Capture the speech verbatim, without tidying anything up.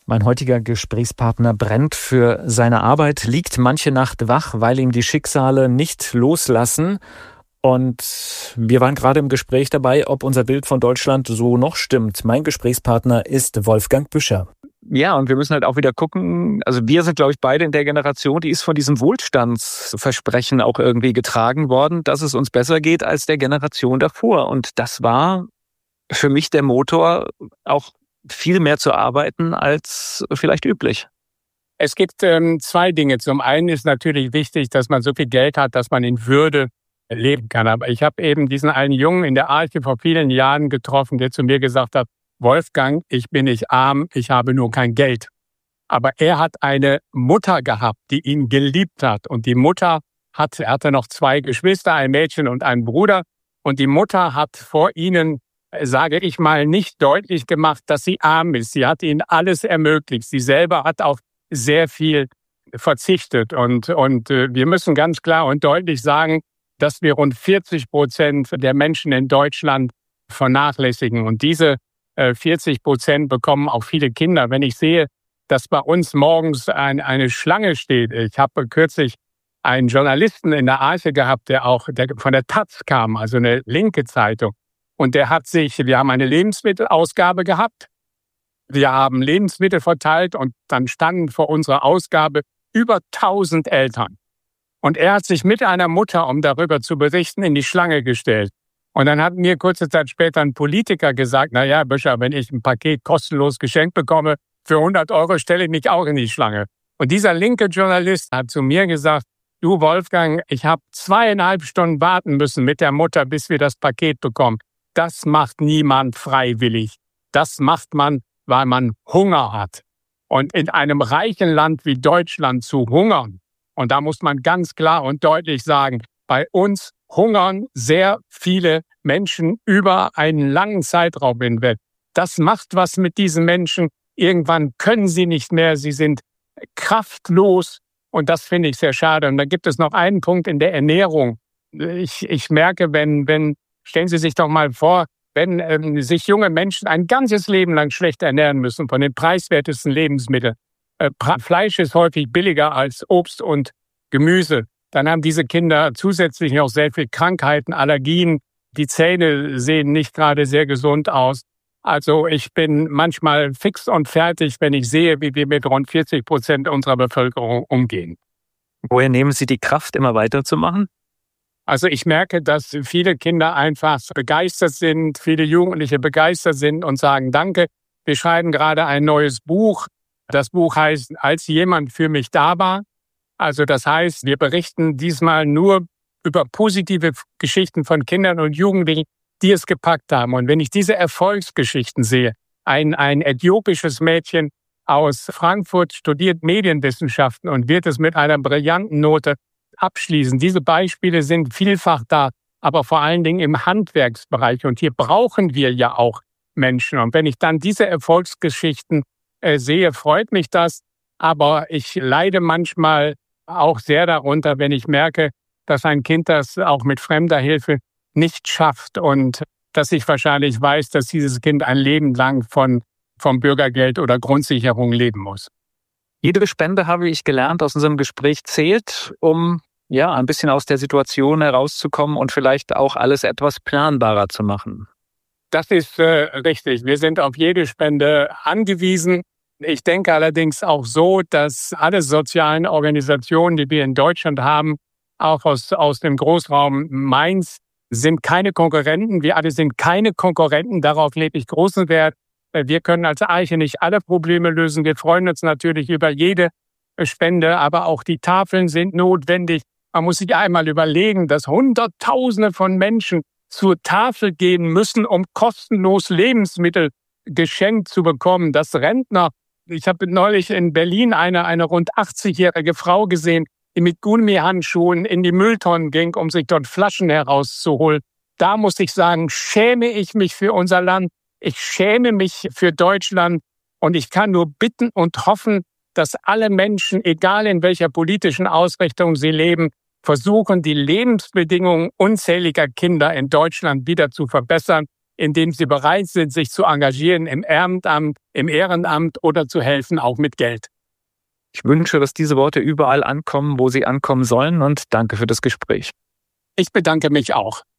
Mein heutiger Gesprächspartner brennt für seine Arbeit, liegt manche Nacht wach, weil ihm die Schicksale nicht loslassen. Und wir waren gerade im Gespräch dabei, ob unser Bild von Deutschland so noch stimmt. Mein Gesprächspartner ist Wolfgang Büscher. Ja, und wir müssen halt auch wieder gucken, also wir sind, glaube ich, beide in der Generation, die ist von diesem Wohlstandsversprechen auch irgendwie getragen worden, dass es uns besser geht als der Generation davor. Und das war für mich der Motor, auch viel mehr zu arbeiten als vielleicht üblich. Es gibt ähm, zwei Dinge. Zum einen ist natürlich wichtig, dass man so viel Geld hat, dass man in Würde leben kann. Aber ich habe eben diesen einen Jungen in der Arche vor vielen Jahren getroffen, der zu mir gesagt hat, Wolfgang, ich bin nicht arm, ich habe nur kein Geld. Aber er hat eine Mutter gehabt, die ihn geliebt hat. Und die Mutter hat, er hatte noch zwei Geschwister, ein Mädchen und einen Bruder. Und die Mutter hat vor ihnen, sage ich mal, nicht deutlich gemacht, dass sie arm ist. Sie hat ihnen alles ermöglicht. Sie selber hat auch sehr viel verzichtet. Und, und wir müssen ganz klar und deutlich sagen, dass wir rund vierzig Prozent der Menschen in Deutschland vernachlässigen. Und diese vierzig Prozent bekommen auch viele Kinder. Wenn ich sehe, dass bei uns morgens ein, eine Schlange steht. Ich habe kürzlich einen Journalisten in der Arche gehabt, der auch der von der Taz kam, also eine linke Zeitung. Und der hat sich, wir haben eine Lebensmittelausgabe gehabt. Wir haben Lebensmittel verteilt und dann standen vor unserer Ausgabe über tausend Eltern. Und er hat sich mit einer Mutter, um darüber zu berichten, in die Schlange gestellt. Und dann hat mir kurze Zeit später ein Politiker gesagt, na ja, Büscher, wenn ich ein Paket kostenlos geschenkt bekomme, für hundert Euro stelle ich mich auch in die Schlange. Und dieser linke Journalist hat zu mir gesagt, du Wolfgang, ich habe zweieinhalb Stunden warten müssen mit der Mutter, bis wir das Paket bekommen. Das macht niemand freiwillig. Das macht man, weil man Hunger hat. Und in einem reichen Land wie Deutschland zu hungern, und da muss man ganz klar und deutlich sagen, bei uns hungern sehr viele Menschen über einen langen Zeitraum hinweg. Das macht was mit diesen Menschen. Irgendwann können sie nicht mehr, sie sind kraftlos und das finde ich sehr schade. Und da gibt es noch einen Punkt in der Ernährung. Ich, ich merke, wenn, wenn, stellen Sie sich doch mal vor, wenn ähm, sich junge Menschen ein ganzes Leben lang schlecht ernähren müssen von den preiswertesten Lebensmitteln. Äh, Fleisch ist häufig billiger als Obst und Gemüse. Dann haben diese Kinder zusätzlich noch sehr viele Krankheiten, Allergien. Die Zähne sehen nicht gerade sehr gesund aus. Also ich bin manchmal fix und fertig, wenn ich sehe, wie wir mit rund vierzig Prozent unserer Bevölkerung umgehen. Woher nehmen Sie die Kraft, immer weiterzumachen? Also ich merke, dass viele Kinder einfach begeistert sind, viele Jugendliche begeistert sind und sagen, danke, wir schreiben gerade ein neues Buch. Das Buch heißt, als jemand für mich da war. Also das heißt, wir berichten diesmal nur über positive Geschichten von Kindern und Jugendlichen, die es gepackt haben. Und wenn ich diese Erfolgsgeschichten sehe, ein, ein äthiopisches Mädchen aus Frankfurt studiert Medienwissenschaften und wird es mit einer brillanten Note abschließen. Diese Beispiele sind vielfach da, aber vor allen Dingen im Handwerksbereich. Und hier brauchen wir ja auch Menschen. Und wenn ich dann diese Erfolgsgeschichten äh, sehe, freut mich das. Aber ich leide manchmal auch sehr darunter, wenn ich merke, dass ein Kind das auch mit fremder Hilfe nicht schafft und dass ich wahrscheinlich weiß, dass dieses Kind ein Leben lang von, vom Bürgergeld oder Grundsicherung leben muss. Jede Spende, habe ich gelernt aus unserem Gespräch, zählt, um ja ein bisschen aus der Situation herauszukommen und vielleicht auch alles etwas planbarer zu machen. Das ist äh, richtig. Wir sind auf jede Spende angewiesen. Ich denke allerdings auch so, dass alle sozialen Organisationen, die wir in Deutschland haben, auch aus, aus dem Großraum Mainz, sind keine Konkurrenten. Wir alle sind keine Konkurrenten. Darauf lege ich großen Wert. Wir können als Arche nicht alle Probleme lösen. Wir freuen uns natürlich über jede Spende, aber auch die Tafeln sind notwendig. Man muss sich einmal überlegen, dass Hunderttausende von Menschen zur Tafel gehen müssen, um kostenlos Lebensmittel geschenkt zu bekommen. Dass Rentner, ich habe neulich in Berlin eine, eine rund achtzigjährige Frau gesehen, die mit Gummihandschuhen in die Mülltonnen ging, um sich dort Flaschen herauszuholen. Da muss ich sagen, schäme ich mich für unser Land. Ich schäme mich für Deutschland und ich kann nur bitten und hoffen, dass alle Menschen, egal in welcher politischen Ausrichtung sie leben, versuchen, die Lebensbedingungen unzähliger Kinder in Deutschland wieder zu verbessern. indem sie bereit sind, sich zu engagieren im Ehrenamt, im Ehrenamt oder zu helfen, auch mit Geld. Ich wünsche, dass diese Worte überall ankommen, wo sie ankommen sollen, und danke für das Gespräch. Ich bedanke mich auch.